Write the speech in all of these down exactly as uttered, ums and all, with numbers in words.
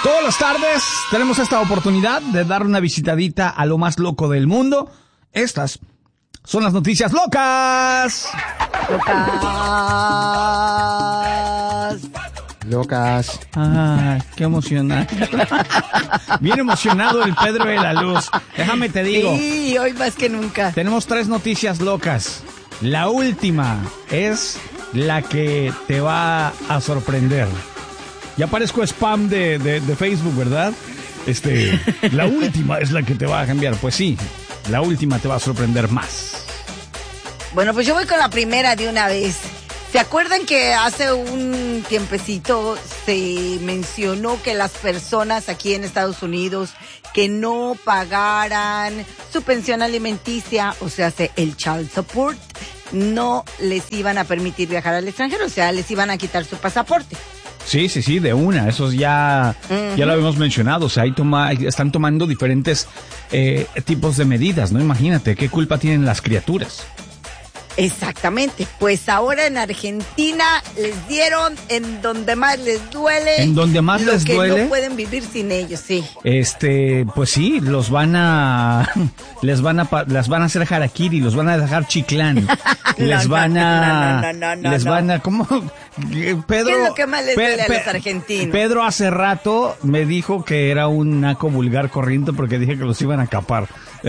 Todas las tardes tenemos esta oportunidad de dar una visitadita a lo más loco del mundo. Estas son las noticias locas. Locas. Locas. Ah, qué emocionante. Bien emocionado el Pedro de la Luz. Déjame te digo. Sí, hoy más que nunca. Tenemos tres noticias locas. La última es la que te va a sorprender. Ya parezco spam de, de, de Facebook, ¿verdad? Este, la última es la que te va a cambiar. Pues sí, la última te va a sorprender más. Bueno, pues yo voy con la primera de una vez. ¿Se acuerdan que hace un tiempecito se mencionó que las personas aquí en Estados Unidos que no pagaran su pensión alimenticia, o sea, el child support, no les iban a permitir viajar al extranjero, o sea, les iban a quitar su pasaporte? Sí, sí, sí, de una. Eso ya, uh-huh. ya lo habíamos mencionado. O sea, ahí toma, están tomando diferentes eh, tipos de medidas, ¿no? Imagínate, ¿qué culpa tienen las criaturas? Exactamente, pues ahora en Argentina les dieron en donde más les duele. En donde más lo les que duele. No pueden vivir sin ellos, sí. Este, pues sí, los van a, les van a, las van a hacer harakiri, los van a dejar chiclán. les no, van a, no, no, no, no, les no. van a, ¿cómo? Pedro, ¿qué es lo que más les Pe, duele a Pe, los argentinos? Pedro hace rato me dijo que era un naco vulgar corriente porque dije que los iban a capar.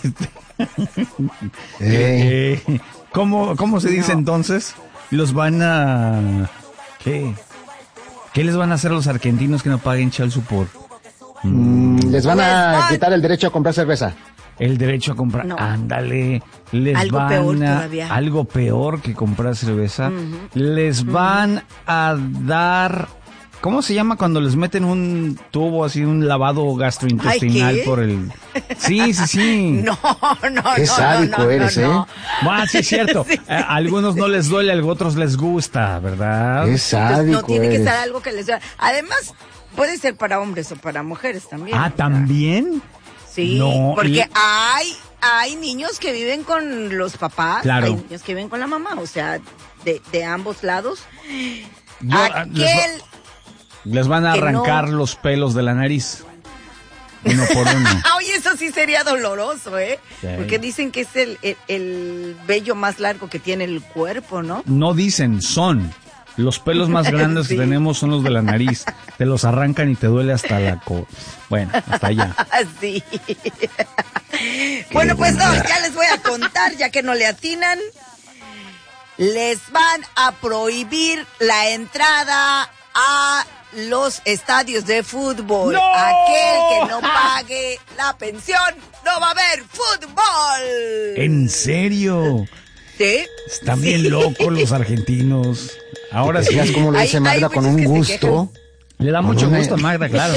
eh. Eh, ¿Cómo, cómo se dice no. entonces? Los van a... ¿Qué? ¿Qué les van a hacer a los argentinos que no paguen child support? Mm, les van a quitar el derecho a comprar cerveza. El derecho a comprar... No. Ándale. Les algo van peor a, todavía. Algo peor que comprar cerveza. Uh-huh. Les uh-huh. van a dar... ¿Cómo se llama cuando les meten un tubo así, un lavado gastrointestinal? Ay, por el... Sí, sí, sí. No, no, Qué no. sádico no, eres, no, no. ¿eh? Ah, sí, es cierto. Sí. A algunos no les duele, a otros les gusta, ¿verdad? Qué sádico Entonces, no tiene eres. que ser algo que les duele. Además, puede ser para hombres o para mujeres también. Ah, ¿también? Sí, no, porque y... hay, hay niños que viven con los papás, claro. hay niños que viven con la mamá, o sea, de, de ambos lados. Yo, Aquel... Les, les van a arrancar no... los pelos de la nariz. Uno por uno. Oye, eso sí sería doloroso, ¿eh? Sí. Porque dicen que es el, el, el vello más largo que tiene el cuerpo, ¿no? No dicen, son. Los pelos más grandes sí. que tenemos son los de la nariz. Te los arrancan y te duele hasta la... Co... Bueno, hasta allá. Sí. Bueno, pues no, ya les voy a contar, ya que no le atinan. Les van a prohibir la entrada a los estadios de fútbol. ¡No! Aquel que no pague la pensión, no va a haber fútbol. ¿En serio? Sí. Están sí. bien locos los argentinos. Ahora sí. ¿Sabes cómo lo dice Magda? Hay con un gusto. Le da mucho gusto a Magda, claro.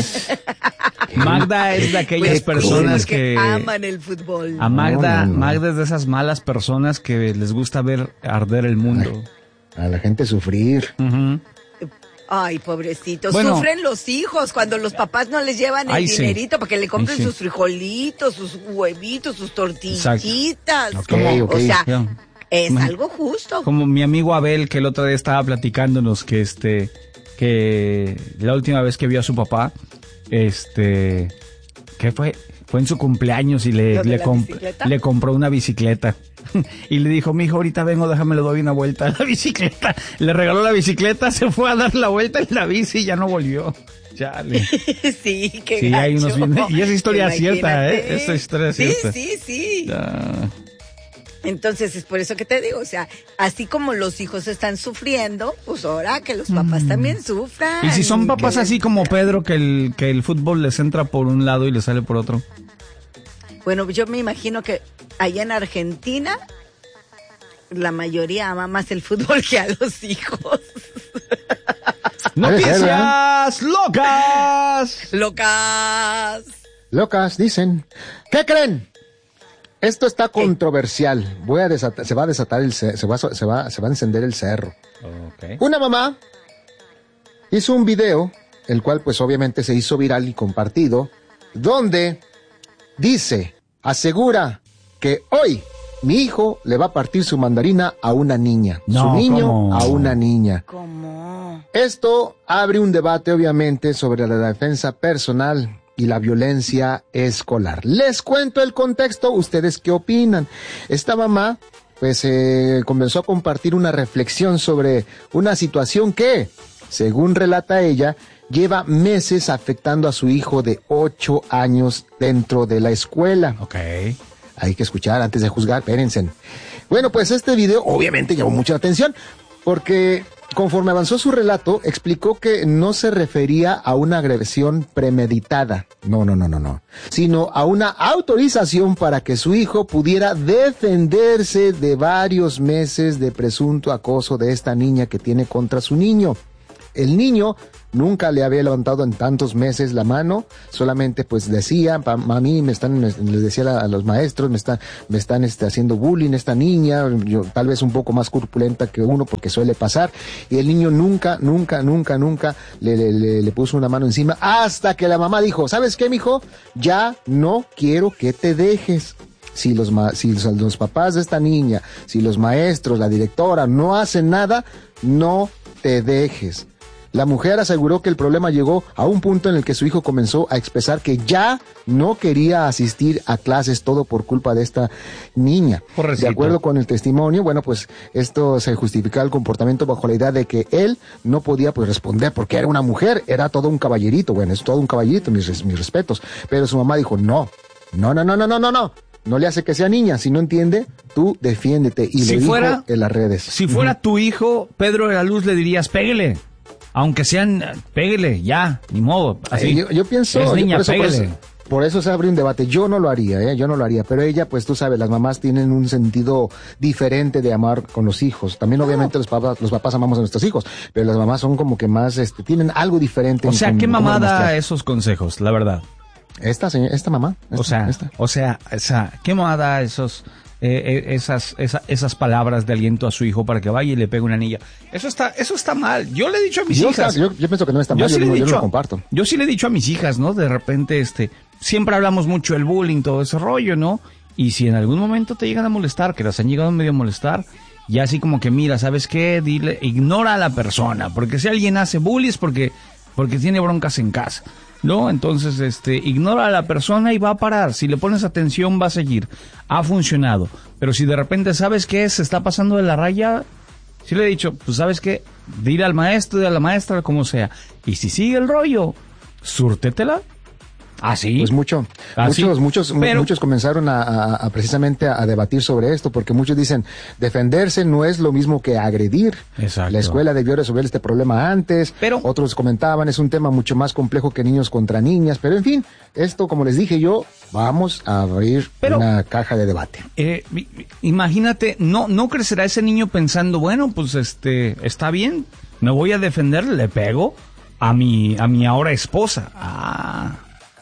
Magda es de aquellas pues, personas que... aman el fútbol. A Magda, no, no, no. Magda es de esas malas personas que les gusta ver arder el mundo. A la gente sufrir. Uh-huh. Ay, pobrecitos. Bueno, sufren los hijos cuando los papás no les llevan el ay, dinerito sí. para que le compren sí. sus frijolitos, sus huevitos, sus tortillitas. Okay, como, okay. O sea, yeah. es Man, algo justo. Como mi amigo Abel, que el otro día estaba platicándonos que este, que la última vez que vio a su papá, este, ¿qué fue? Fue en su cumpleaños y le, le, comp- le compró una bicicleta. Y le dijo, mijo, ahorita vengo, déjame le doy una vuelta a la bicicleta. Le regaló la bicicleta, se fue a dar la vuelta en la bici y ya no volvió. Chale. Sí, qué sí, gacho. hay unos bien... Y esa historia es cierta, ¿eh? Esa historia es sí, cierta. Sí, sí, sí. Ah. Entonces es por eso que te digo, o sea, así como los hijos están sufriendo, pues ahora que los papás mm. también sufran. Y si son papás así les... como Pedro, que el, que el fútbol les entra por un lado y les sale por otro. Bueno, yo me imagino que allá en Argentina la mayoría ama más el fútbol que a los hijos. ¡Noticias locas! ¡Locas! Locas, dicen. ¿Qué creen? Esto está controversial. Voy a desatar, se va a desatar el se va, se va, se va a encender el cerro. Okay. Una mamá hizo un video, el cual pues obviamente se hizo viral y compartido, donde dice, asegura que hoy mi hijo le va a partir su mandarina a una niña. No, su niño ¿cómo? A una niña. ¿Cómo? Esto abre un debate, obviamente, sobre la defensa personal y la violencia escolar. Les cuento el contexto, ¿ustedes qué opinan? Esta mamá, pues, eh, comenzó a compartir una reflexión sobre una situación que, según relata ella, lleva meses afectando a su hijo de ocho años dentro de la escuela. Ok. Hay que escuchar antes de juzgar, espérense. Bueno, pues este video obviamente llamó mucha atención, porque conforme avanzó su relato, explicó que no se refería a una agresión premeditada, no, no, no, no, no, sino a una autorización para que su hijo pudiera defenderse de varios meses de presunto acoso de esta niña que tiene contra su niño. El niño nunca le había levantado en tantos meses la mano, solamente pues decía, mami, me están, les decía a los maestros, me están, me están este, haciendo bullying esta niña, yo, tal vez un poco más corpulenta que uno porque suele pasar, y el niño nunca, nunca, nunca, nunca le, le, le puso una mano encima, hasta que la mamá dijo, ¿sabes qué, mijo? Ya no quiero que te dejes. Si los, si los, los papás de esta niña, si los maestros, la directora no hacen nada, no te dejes. La mujer aseguró que el problema llegó a un punto en el que su hijo comenzó a expresar que ya no quería asistir a clases, todo por culpa de esta niña. Pobrecito. De acuerdo con el testimonio, bueno, pues esto se justificaba el comportamiento bajo la idea de que él no podía pues responder porque era una mujer, era todo un caballerito, bueno, es todo un caballerito, mis, mis respetos. Pero su mamá dijo, no, no, no, no, no, no, no, no. No le hace que sea niña, si no entiende, tú defiéndete. Y si le fuera, dijo en las redes. Si fuera tu hijo, Pedro de la Luz, le dirías, pégale. Aunque sean, pégale, ya, ni modo. Así. Eh, yo, yo pienso, es niña, yo por, eso, por, pégale. eso, por eso se abre un debate. Yo no lo haría, ¿eh? Yo no lo haría. Pero ella, pues tú sabes, las mamás tienen un sentido diferente de amar con los hijos. También, obviamente, los papás, los papás amamos a nuestros hijos, pero las mamás son como que más, este, tienen algo diferente. O sea, en, ¿qué en mamá da esos consejos, la verdad? Esta, señora, esta mamá. Esta, o sea, esta. o sea, o sea, ¿qué mamá da esos... Eh, esas, esa, esas palabras de aliento a su hijo para que vaya y le pegue una anilla? Eso está, eso está mal. Yo le he dicho a mis yo, hijas. Yo, yo pienso que no está mal, yo, yo, sí yo, dicho, yo lo comparto. Yo sí le he dicho a mis hijas, ¿no? De repente, este, siempre hablamos mucho del bullying, todo ese rollo, ¿no? Y si en algún momento te llegan a molestar, que las han llegado medio a molestar, ya así como que mira, ¿sabes qué? Dile, ignora a la persona, porque si alguien hace bullying es porque, porque tiene broncas en casa, ¿no? Entonces, este, ignora a la persona y va a parar. Si le pones atención, va a seguir. Ha funcionado. Pero si de repente sabes que se está pasando de la raya, sí le he dicho, pues sabes qué, dile al maestro, dile a la maestra, como sea. Y si sigue el rollo, súrtetela. ¿Ah, sí? Pues mucho. ¿Ah, muchos, sí? muchos, Pero, muchos comenzaron a, a, a precisamente a, a debatir sobre esto, porque muchos dicen, defenderse no es lo mismo que agredir. Exacto. La escuela debió resolver este problema antes. Pero, otros comentaban, es un tema mucho más complejo que niños contra niñas. Pero en fin, esto, como les dije yo, vamos a abrir pero, una caja de debate. Eh, imagínate, no, no crecerá ese niño pensando, bueno, pues este, está bien, me voy a defender, le pego a mi, a mi ahora esposa. Ah.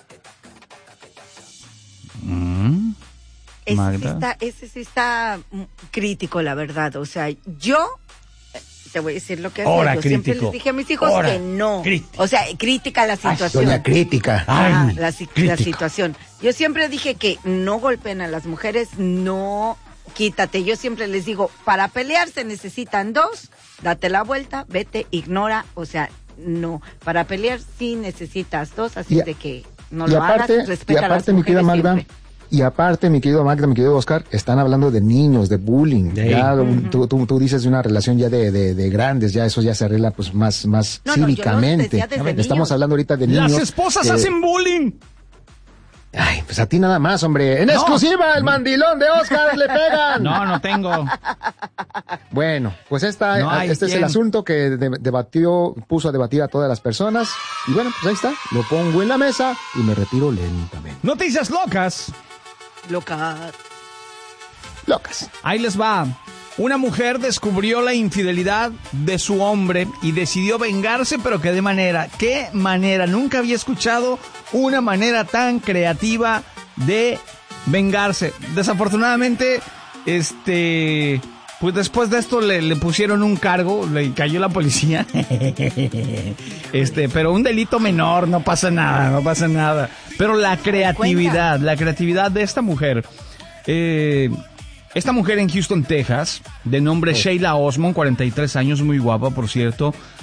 Mm, ese, sí está, ese sí está crítico, la verdad. O sea, yo te voy a decir lo que Ahora, yo crítico. siempre les dije a mis hijos Ahora, que no. crítico. O sea, crítica la situación. Ay, doña crítica. Ah, Ay, la, crítica. la situación. Yo siempre dije que no golpeen a las mujeres, no quítate. Yo siempre les digo, para pelear se necesitan dos, date la vuelta, vete, ignora. O sea, no. Para pelear sí necesitas dos, así y, de que no y lo aparte, hagas, respeta y aparte, a las mi querida mujeres Magda, siempre. Y aparte, mi querido Magda, mi querido Oscar, están hablando de niños, de bullying. Sí. Ya, Uh-huh. tú, tú, tú dices de una relación ya de, de, de grandes, ya eso ya se arregla pues más, más No, no, yo lo cívicamente. decía desde Ver, Estamos niños. hablando ahorita de niños. Las esposas que- hacen bullying. Ay, pues a ti nada más, hombre. En No. exclusiva, el mandilón de Oscar le pegan. No, no tengo. Bueno, pues esta, No hay este es quien. el asunto que de- debatió, puso a debatir a todas las personas. Y bueno, pues ahí está. Lo pongo en la mesa y me retiro lentamente. Noticias locas. Loca. Locas. Ahí les va. Una mujer descubrió la infidelidad de su hombre y decidió vengarse, pero ¿qué de manera? ¿Qué manera? Nunca había escuchado una manera tan creativa de vengarse. Desafortunadamente, este, pues después de esto le, le pusieron un cargo, le cayó la policía. Este, pero un delito menor, no pasa nada, no pasa nada. Pero la creatividad, la creatividad de esta mujer. Eh, esta mujer en Houston, Texas, de nombre Sheila Osmond, cuarenta y tres años, muy guapa, por cierto,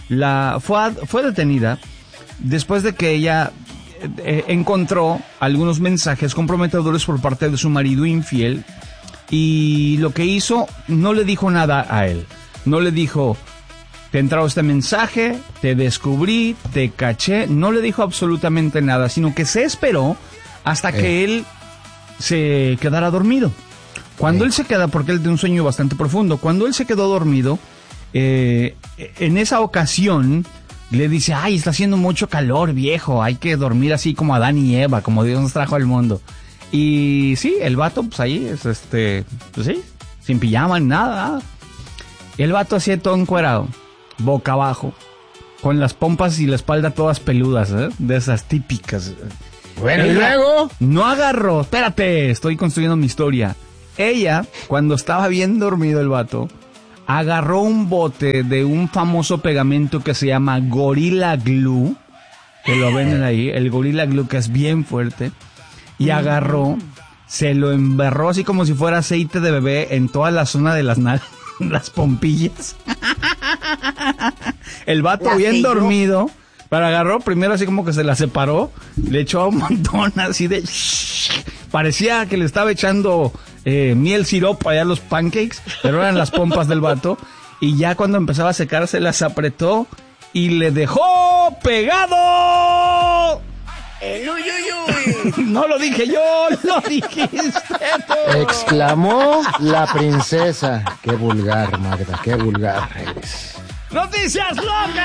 la fue, a, fue detenida después de que ella eh, encontró algunos mensajes comprometedores por parte de su marido infiel, y lo que hizo, no le dijo nada a él. No le dijo, te entró este mensaje, te descubrí, te caché. No le dijo absolutamente nada, sino que se esperó hasta eh. que él se quedara dormido. Cuando eh. él se queda, porque él tiene un sueño bastante profundo, cuando él se quedó dormido, eh, en esa ocasión le dice, ay, está haciendo mucho calor, viejo, hay que dormir así como Adán y Eva, como Dios nos trajo al mundo. Y sí, el vato, pues ahí, es este, pues sí, sin pijama ni nada. El vato así todo encuerado, boca abajo, con las pompas y la espalda todas peludas, ¿eh? De esas típicas. Bueno, ella, y luego no agarró, espérate, estoy construyendo mi historia. Ella, cuando estaba bien dormido el vato, agarró un bote de un famoso pegamento que se llama Gorilla Glue, que lo venden ahí, el Gorilla Glue, que es bien fuerte. Y agarró, se lo embarró así como si fuera aceite de bebé en toda la zona de las nal- las pompillas. El vato bien dormido, pero agarró primero así como que se la separó, le echó un montón así de... Parecía que le estaba echando eh, miel siropo allá a los pancakes, pero eran las pompas del vato. Y ya cuando empezaba a secarse las apretó y le dejó pegado... El uy, uy, uy. No lo dije yo, lo dijiste tú. Exclamó la princesa. Qué vulgar, Magda, qué vulgar eres. ¡Noticias locas!